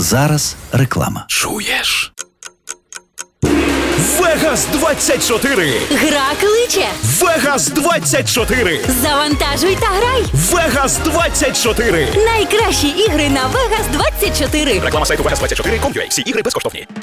зараз реклама. Чуєш? Вегас 24! Гра кличе! Вегас 24! Завантажуй та грай! Вегас 24! Найкращі ігри на Vegas 24! Реклама сайту Vegas24.com.ua. Всі ігри безкоштовні.